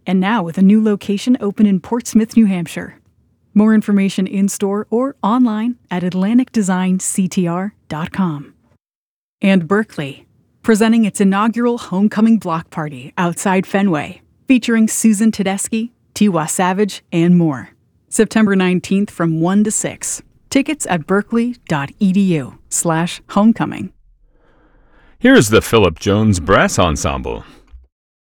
And now with a new location open in Portsmouth, New Hampshire. More information in-store or online at atlanticdesignctr.com. And Berkeley, presenting its inaugural homecoming block party outside Fenway, featuring Susan Tedeschi, Tiwa Savage, and more. September 19th from 1 to 6. Tickets at berkeley.edu/homecoming. Here's the Philip Jones Brass Ensemble.